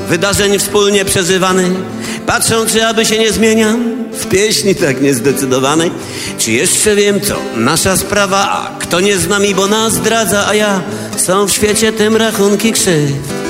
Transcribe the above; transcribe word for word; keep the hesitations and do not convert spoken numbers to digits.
wydarzeń wspólnie przeżywanych. Patrzą, czy aby się nie zmieniam w pieśni tak niezdecydowanej. Czy jeszcze wiem co, nasza sprawa, a kto nie z nami, bo nas zdradza, a ja są w świecie tym rachunki krzywd.